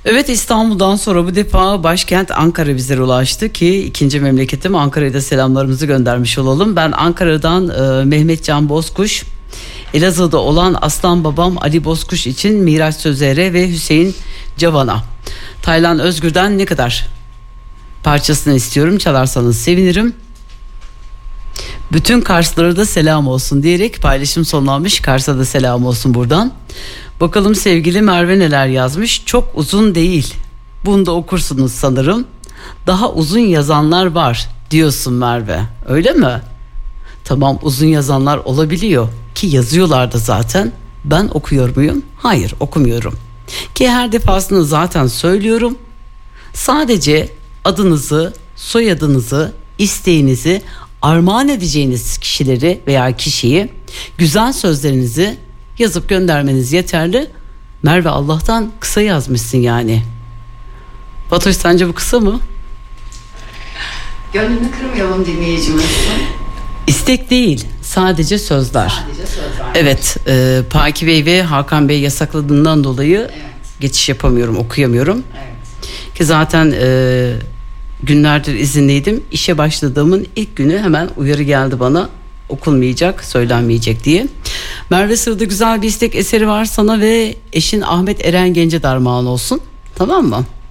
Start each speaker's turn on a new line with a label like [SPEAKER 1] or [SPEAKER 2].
[SPEAKER 1] Evet, İstanbul'dan sonra bu defa başkent Ankara bizlere ulaştı ki ikinci memleketim Ankara'ya da selamlarımızı göndermiş olalım. Ben Ankara'dan Mehmet Can Bozkuş, Elazığ'da olan aslan babam Ali Bozkuş için Miraç Sözer'e ve Hüseyin Cavan'a. Taylan Özgür'den Ne Kadar parçasını istiyorum, çalarsanız sevinirim. Bütün Karslara da selam olsun diyerek paylaşım sonlanmış. Kars'a da selam olsun buradan. Bakalım sevgili Merve neler yazmış. Çok uzun değil. Bunu da okursunuz sanırım. Daha uzun yazanlar var diyorsun Merve. Öyle mi? Tamam, uzun yazanlar olabiliyor ki yazıyorlar da zaten. Ben okuyor muyum? Hayır, okumuyorum. Ki her defasında zaten söylüyorum. Sadece adınızı, soyadınızı, isteğinizi, armağan edeceğiniz kişileri veya kişiyi, güzel sözlerinizi yazıp göndermeniz yeterli. Merve, Allah'tan kısa yazmışsın yani. Fatoş, sence bu kısa mı?
[SPEAKER 2] Gönlünü kırmayalım dinleyicimizin.
[SPEAKER 1] İstek değil, sadece sözler.
[SPEAKER 2] Sadece sözler.
[SPEAKER 1] Evet, Paki Bey ve Hakan Bey yasakladığından dolayı geçiş yapamıyorum, okuyamıyorum.
[SPEAKER 2] Evet.
[SPEAKER 1] Ki zaten günlerdir izinliydim. İşe başladığımın ilk günü hemen uyarı geldi bana. Okunmayacak, söylenmeyecek diye. Merve, sırada güzel bir istek eseri var sana ve eşin Ahmet Eren Gence armağan olsun. Tamam mı?